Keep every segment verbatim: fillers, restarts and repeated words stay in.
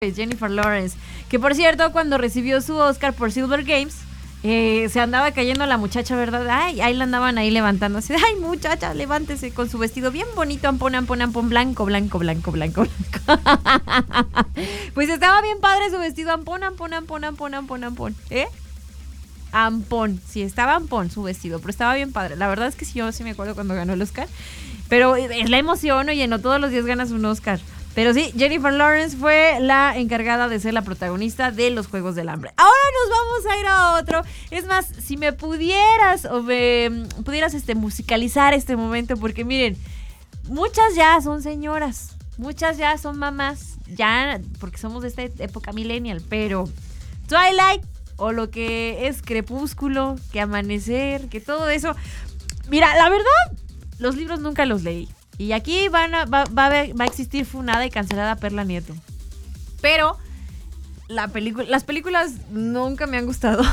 Jennifer Lawrence, que por cierto, cuando recibió su Oscar por Silver Games, eh, se andaba cayendo la muchacha, ¿verdad? Ay, ahí la andaban ahí levantándose. Ay, muchacha, levántese con su vestido bien bonito, ampón, ampón, ampón, blanco, blanco, blanco, blanco, blanco. Pues estaba bien padre su vestido, ampón, ampón, ampón, ampón, ampón, ampón, ¿eh? Ampón, sí, estaba ampón su vestido, pero estaba bien padre. La verdad es que sí, yo sí me acuerdo cuando ganó el Oscar, pero es la emoción, oye, no todos los días ganas un Oscar. Pero sí, Jennifer Lawrence fue la encargada de ser la protagonista de los Juegos del Hambre. Ahora nos vamos a ir a otro. Es más, si me pudieras o me pudieras este, musicalizar este momento, porque miren, muchas ya son señoras, muchas ya son mamás, ya porque somos de esta época millennial, pero Twilight o lo que es Crepúsculo, que Amanecer, que todo eso. Mira, la verdad, los libros nunca los leí. Y aquí van a, va, va, a ver, va a existir funada y cancelada Perla Nieto. Pero la película, las películas nunca me han gustado.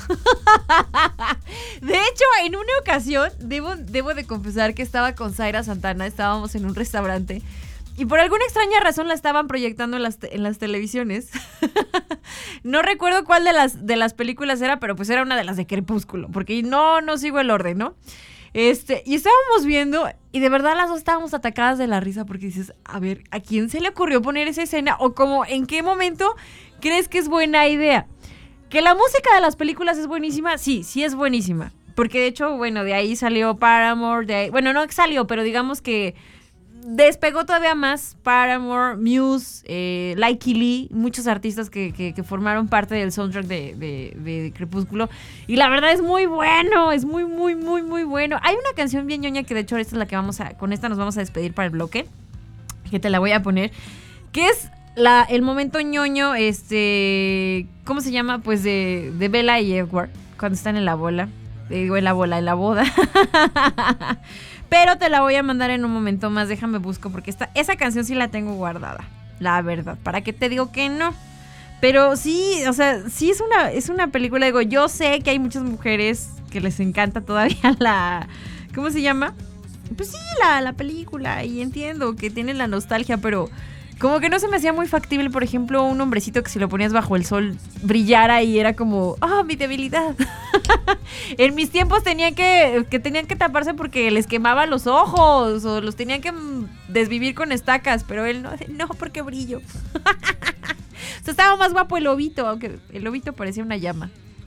De hecho, en una ocasión, debo, debo de confesar que estaba con Zaira Santana, estábamos en un restaurante y por alguna extraña razón la estaban proyectando en las, en las televisiones. No recuerdo cuál de las, de las películas era, pero pues era una de las de Crepúsculo, porque no, no sigo el orden, ¿no? Este, y estábamos viendo y de verdad las dos estábamos atacadas de la risa porque dices, a ver, ¿a quién se le ocurrió poner esa escena? O como, ¿en qué momento crees que es buena idea? ¿Que la música de las películas es buenísima? Sí, sí es buenísima. Porque de hecho, bueno, de ahí salió Paramore, de ahí, bueno, no salió, pero digamos que despegó todavía más Paramore, Muse, eh, Likey Lee, muchos artistas que, que, que formaron parte del soundtrack de, de, de Crepúsculo. Y la verdad es muy bueno, es muy, muy, muy, muy bueno. Hay una canción bien ñoña que de hecho esta es la que vamos a, con esta nos vamos a despedir para el bloque, que te la voy a poner, que es la, el momento ñoño, este, ¿cómo se llama? Pues de, de Bella y Edward, cuando están en la bola, digo en la bola, en la boda. Pero te la voy a mandar en un momento más, déjame busco, porque esta, esa canción sí la tengo guardada, la verdad, ¿para qué te digo que no? Pero sí, o sea, sí es una, es una película, digo, yo sé que hay muchas mujeres que les encanta todavía la, ¿cómo se llama? Pues sí, la, la película, y entiendo que tienen la nostalgia, pero como que no se me hacía muy factible, por ejemplo, un hombrecito que si lo ponías bajo el sol brillara y era como, ah, oh, mi debilidad. En mis tiempos tenían que, que tenían que taparse porque les quemaba los ojos o los tenían que desvivir con estacas, pero él no, no, porque brillo. O sea, estaba más guapo el lobito, aunque el lobito parecía una llama.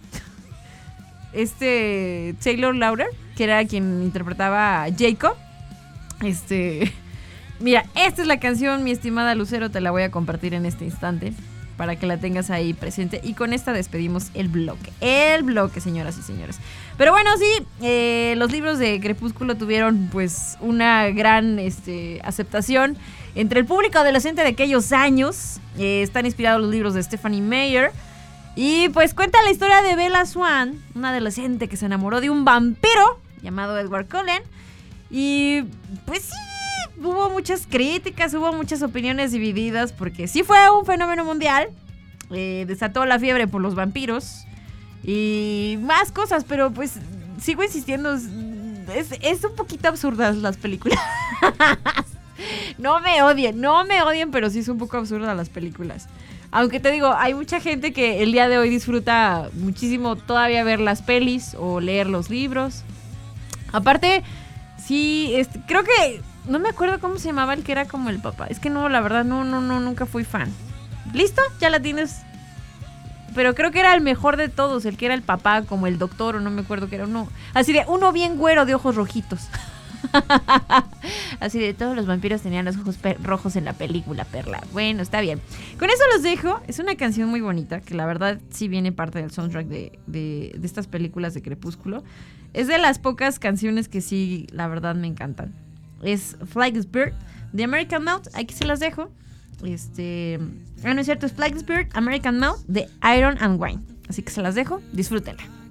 Este Taylor Lautner, que era quien interpretaba a Jacob, este... Mira, esta es la canción, mi estimada Lucero, te la voy a compartir en este instante para que la tengas ahí presente. Y con esta despedimos el bloque. El bloque, señoras y señores. Pero bueno, sí, eh, los libros de Crepúsculo tuvieron pues una gran este, aceptación entre el público adolescente de aquellos años. Eh, están inspirados los libros de Stephanie Meyer. Y pues cuenta la historia de Bella Swan, una adolescente que se enamoró de un vampiro llamado Edward Cullen. Y pues sí, hubo muchas críticas, hubo muchas opiniones divididas, porque sí fue un fenómeno mundial, eh, desató la fiebre por los vampiros y más cosas, pero pues sigo insistiendo, es, es un poquito absurdas las películas. No me odien, no me odien, pero sí es un poco absurdas las películas. Aunque te digo, hay mucha gente que el día de hoy disfruta muchísimo todavía ver las pelis o leer los libros. Aparte, sí, este, creo que no me acuerdo cómo se llamaba el que era como el papá. Es que no, la verdad, no, no, no, nunca fui fan. ¿Listo? Ya la tienes. Pero creo que era el mejor de todos, el que era el papá, como el doctor, o no me acuerdo que era uno. Así de, uno bien güero de ojos rojitos. Así de, todos los vampiros tenían los ojos per- rojos en la película, Perla. Bueno, está bien. Con eso los dejo. Es una canción muy bonita, que la verdad sí viene parte del soundtrack de, de, de estas películas de Crepúsculo. Es de las pocas canciones que sí, la verdad, me encantan. Es Flying Bird de American Mouth. Aquí se las dejo. Este, ah, no es cierto, es Flying Bird, American Mouth de Iron and Wine. Así que se las dejo. Disfrútenla.